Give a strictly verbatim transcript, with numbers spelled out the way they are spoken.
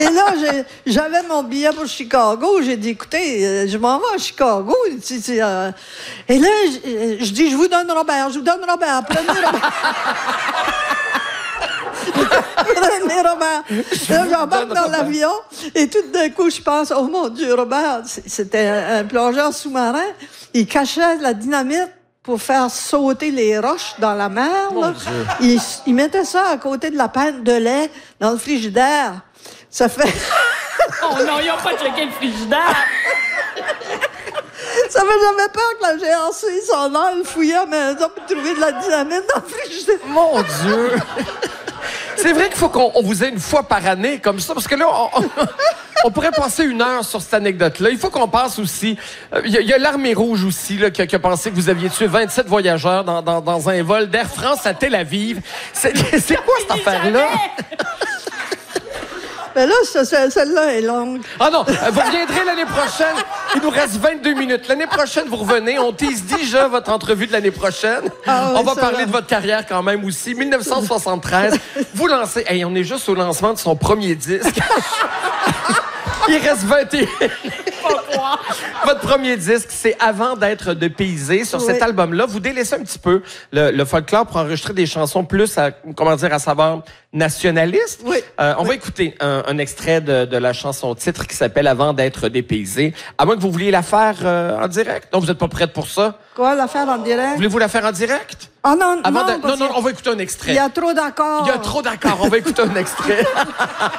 Et là, j'avais mon billet pour Chicago. J'ai dit, écoutez, euh, je m'en vais à Chicago. Tu sais, euh, et là, je, je dis, je vous donne Robert, je vous donne Robert, prenez Robert. Prenez Robert. Là, j'embarque dans l'avion et tout d'un coup, je pense, oh mon Dieu, Robert, c'était un, un plongeur sous-marin. Il cachait la dynamite pour faire sauter les roches dans la mer. Là. Il, il mettait ça à côté de la pinte de lait dans le frigidaire. Ça fait... Oh non, ils n'ont pas checké le frigidaire! Ça fait jamais peur que la G R C s'en aille fouiller à la maison pour trouver de la dynamite dans le frigidaire. Mon Dieu! C'est vrai qu'il faut qu'on vous ait une fois par année comme ça, parce que là, on, on, on pourrait passer une heure sur cette anecdote-là. Il faut qu'on passe aussi... Il euh, y, y a l'Armée rouge aussi là, qui, a, qui a pensé que vous aviez tué vingt-sept voyageurs dans, dans, dans un vol d'Air France à Tel Aviv. C'est quoi cette affaire-là? Mais là, celle-là est longue. Ah non, vous reviendrez l'année prochaine. Il nous reste vingt-deux minutes. L'année prochaine, vous revenez. On tease déjà votre entrevue de l'année prochaine. Ah oui, on va parler va. de votre carrière quand même aussi. mille neuf cent soixante-treize, vous lancez... Hey, on est juste au lancement de son premier disque. Il reste vingt et un. Votre premier disque, c'est Avant d'être dépaysé. Sur oui. cet album-là, vous délaissez un petit peu le, le folklore pour enregistrer des chansons plus, à, comment dire, à saveur nationaliste. Oui. Euh, on oui. va écouter un, un extrait de, de la chanson titre qui s'appelle Avant d'être dépaysé. À moins que vous vouliez la faire euh, en direct. Non, vous n'êtes pas prête pour ça? Quoi, la faire en direct? Voulez-vous la faire en direct? Ah non, Avant non, de... non, non, on va écouter un extrait. Il y a trop d'accords. Il y a trop d'accords. On va écouter un extrait.